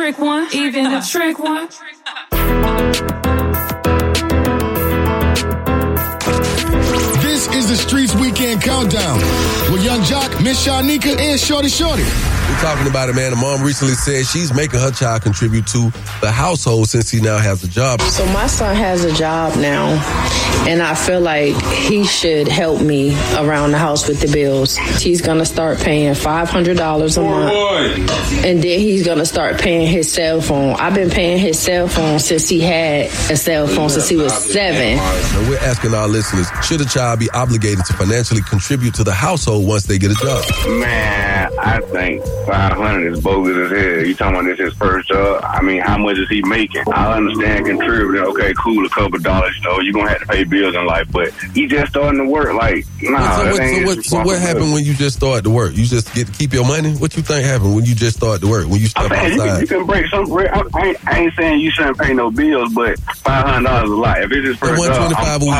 trick one, even a trick one. This is the Streets Weekend Countdown with Young Jock, Miss Shanika, and Shorty Shorty. We're talking about it, man. The mom recently said she's making her child contribute to the household since he now has a job. So my son has a job now, and I feel like he should help me around the house with the bills. He's going to start paying $500 a month, and then he's going to start paying his cell phone. I've been paying his cell phone since he had a cell phone since he was 7. Now we're asking our listeners, should a child be obligated to financially contribute to the household once they get a job? Man, I think 500 is bogus as hell. You talking about this his first job? I mean, how much is he making? I understand contributing. Okay, cool, a couple dollars. You know, you're gonna have to pay bills in life, but he just starting to work. Like, nah. So what happened when you just started to work? You just get to keep your money? What you think happened when you just started to work? When you step outside? You can break some bread. I ain't saying you shouldn't pay no bills, but $500 is a lot. If it's his first job,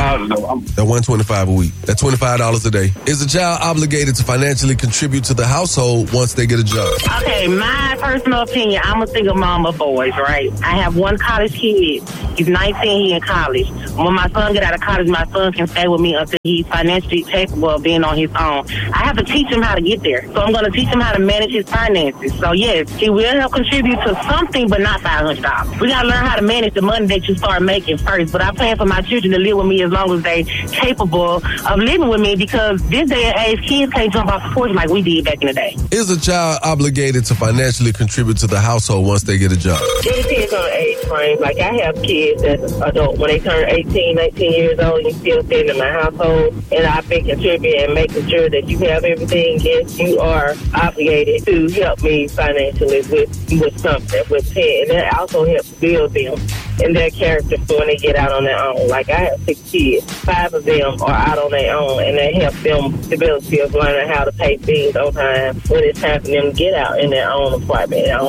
That $125 a week. That's $25 a day. Is a child obligated to financially contribute to the household once they get a job? Okay, my personal opinion, I'm a single mom of boys, right? I have one college kid. He's 19, he in college. When my son get out of college, my son can stay with me until he's financially capable of being on his own. I have to teach him how to get there. So I'm going to teach him how to manage his finances. So yes, he will help contribute to something, but not $500. We got to learn how to manage the money that you start making first. But I plan for my children to live with me as long as they capable of living with me, because this day and age, kids can't jump off the porch like we did back in the day. Is a child obligated to financially contribute to the household once they get a job? It depends on the age frame. Like, I have kids that's adult. When they turn 18, 19 years old, you still staying in my household, and I've been contributing and making sure that you have everything. Yes, you are obligated to help me financially with something, with paying. And that also helps build them and their character for when they get out on their own. Like, I have 6 kids. 5 of them are out on their own, and that helps them stability of learning how to pay things on time when it's time for them to get out in their own apartment. Yeah,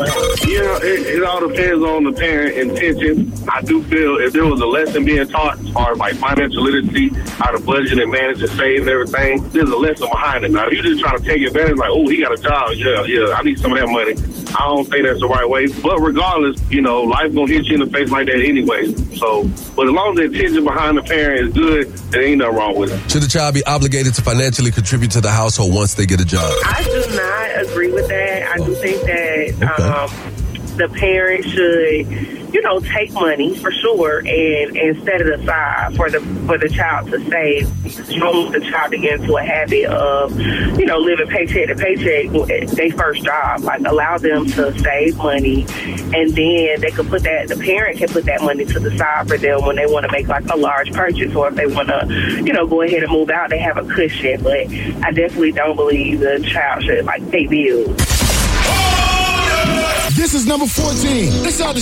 it all depends on the parent intention. I do feel if there was a lesson being taught as far as like financial literacy, how to budget and manage and save and everything, there's a lesson behind it. Now, if you're just trying to take advantage, like, oh, he got a job, yeah, I need some of that money. I don't think that's the right way. But regardless, you know, life gonna hit you in the face like that anyway. So, but as long as the intention behind the parent is good, there ain't nothing wrong with it. Should the child be obligated to financially contribute to the household once they get a job? I do not agree with that. I do think that the parent should, take money for sure and set it aside for the child to save. Move the child to get into a habit of, living paycheck to paycheck, their first job. Like, allow them to save money, and then they could the parent can put that money to the side for them when they want to make like a large purchase, or if they want to, go ahead and move out, they have a cushion. But I definitely don't believe the child should pay bills. This is number 14. This is how the